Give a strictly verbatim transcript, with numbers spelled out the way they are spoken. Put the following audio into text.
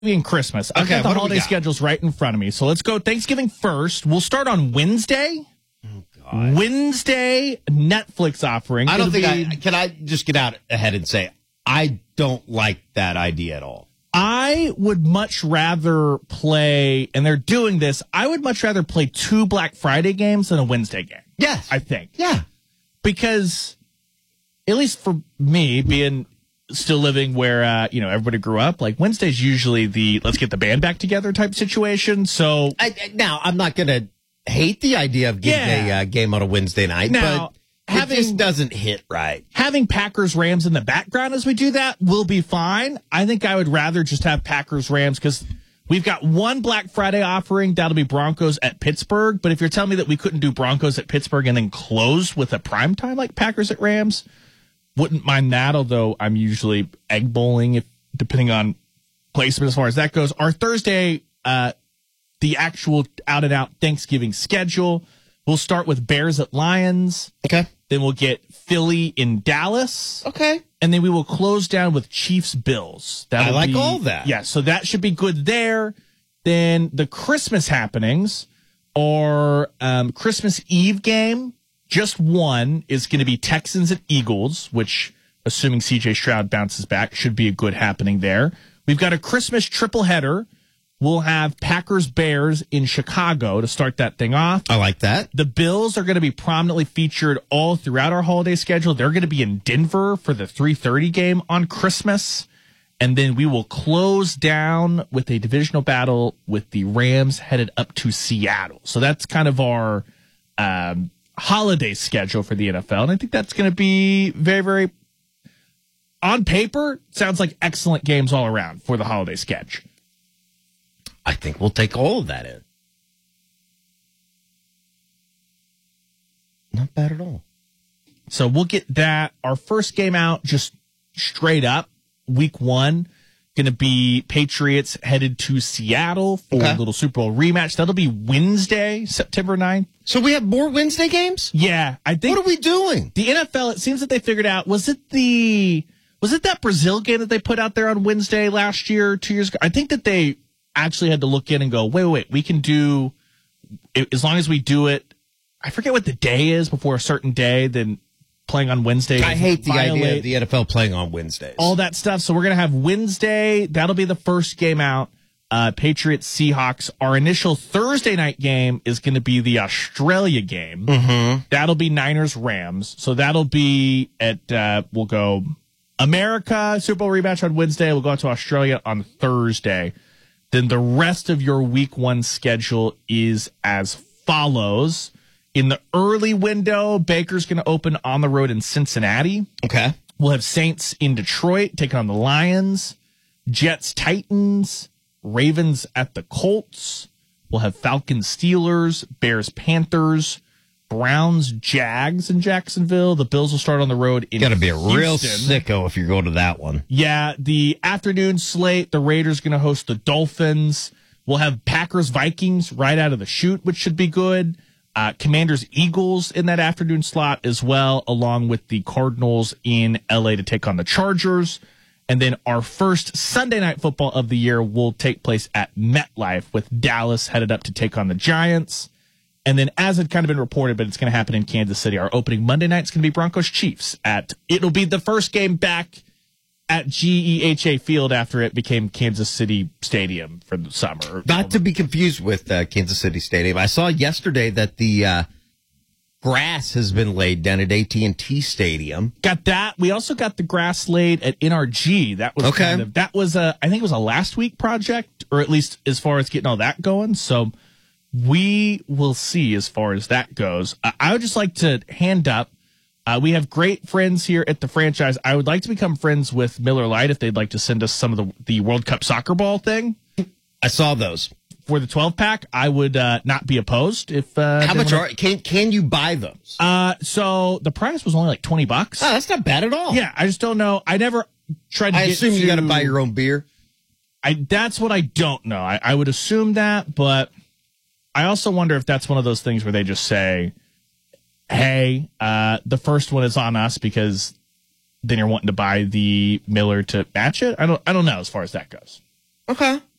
and Christmas. I've Okay, got the what do we holiday got? schedules right in front of me. So let's go Thanksgiving first. We'll start on Wednesday. Oh, God. Wednesday Netflix offering. I don't It'll think be- I can I just get out ahead and say I don't like that idea at all. I would much rather play, and they're doing this, I would much rather play two Black Friday games than a Wednesday game. Yes. I think. Yeah. Because, at least for me, being still living where, uh, you know, everybody grew up, like Wednesday's usually the let's get the band back together type situation. So I, I- now, I'm not going to hate the idea of getting Yeah. a uh, game on a Wednesday night, Now, but having- it just doesn't hit right. having Packers Rams in the background as we do that will be fine. I think I would rather just have Packers Rams because we've got one Black Friday offering. That'll be Broncos at Pittsburgh. But if you're telling me that we couldn't do Broncos at Pittsburgh and then close with a prime time like Packers at Rams, wouldn't mind that. Although I'm usually egg bowling, if depending on placement as far as that goes. Our Thursday, uh, the actual out and out Thanksgiving schedule. We'll start with Bears at Lions. Okay. Then we'll get Philly in Dallas. Okay. And then we will close down with Chiefs Bills. That'll I like be- all that. Yeah, so that should be good there. Then the Christmas happenings or um, Christmas Eve game, just one is going to be Texans at Eagles, which, assuming C J Stroud bounces back, should be a good happening there. We've got a Christmas triple header. We'll have Packers Bears in Chicago to start that thing off. I like that. The Bills are going to be prominently featured all throughout our holiday schedule. They're going to be in Denver for the three thirty game on Christmas. And then we will close down with a divisional battle with the Rams headed up to Seattle. So that's kind of our um, holiday schedule for the N F L. And I think that's going to be very, very, on paper, sounds like excellent games all around for the holiday sketch. I think we'll take all of that in. Not bad at all. So we'll get that. Our first game out, just straight up, week one, going to be Patriots headed to Seattle for Okay. a little Super Bowl rematch. That'll be Wednesday, September ninth. So we have more Wednesday games? Yeah, I think What are we doing? the N F L, it seems that they figured out, was it the, was it that Brazil game that they put out there on Wednesday last year, two years ago? I think that they actually had to look in and go, wait, wait, wait, we can do, as long as we do it, I forget what the day is before a certain day, then playing on Wednesday. I hate the idea violate of the N F L playing on Wednesdays. all that stuff. So we're going to have Wednesday. That'll be the first game out. Uh, Patriots, Seahawks. Our initial Thursday night game is going to be the Australia game. Mm-hmm. That'll be Niners, Rams. So that'll be at, uh, we'll go America, Super Bowl rematch on Wednesday. We'll go out to Australia on Thursday. Then the rest of your week one schedule is as follows. In the early window, Baker's going to open on the road in Cincinnati. Okay. We'll have Saints in Detroit taking on the Lions, Jets, Titans, Ravens at the Colts. We'll have Falcons, Steelers, Bears, Panthers, Browns, Jags in Jacksonville. The Bills will start on the road in Got to be a real Houston. sicko if you're going to that one. Yeah, the afternoon slate, the Raiders going to host the Dolphins. We'll have Packers, Vikings right out of the chute, which should be good. Uh, Commanders, Eagles in that afternoon slot as well, along with the Cardinals in L A to take on the Chargers. And then our first Sunday night football of the year will take place at MetLife with Dallas headed up to take on the Giants. And then, as had kind of been reported, but it's going to happen in Kansas City, our opening Monday night is going to be Broncos Chiefs. At it'll be the first game back at G E H A Field after it became Kansas City Stadium for the summer. Not to be confused with uh, Kansas City Stadium. I saw yesterday that the uh, grass has been laid down at A T and T Stadium. Got that. We also got the grass laid at N R G. That was Okay. kind of that was a I think it was a last week project, or at least as far as getting all that going. So we will see as far as that goes. Uh, I would just like to hand up. Uh, we have great friends here at the franchise. I would like to become friends with Miller Lite if they'd like to send us some of the the World Cup soccer ball thing I saw those. for the twelve pack. I would uh, not be opposed if. Uh, How they much wanna- are can can you buy those? Uh, so the price was only like twenty bucks. Oh, that's not bad at all. Yeah, I just don't know. I never tried to I get assume you to- got to buy your own beer. I that's what I don't know. I, I would assume that, but I also wonder if that's one of those things where they just say, "Hey, uh, the first one is on us," because then you're wanting to buy the Miller to match it. I don't. I don't know as far as that goes. Okay.